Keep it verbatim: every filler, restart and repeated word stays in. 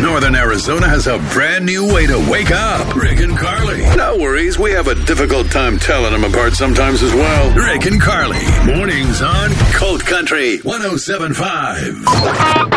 Northern Arizona has a brand new way to wake up. Rick and Carly. No worries, we have a difficult time telling them apart sometimes as well. Rick and Carly. Mornings on Colt Country one oh seven point five.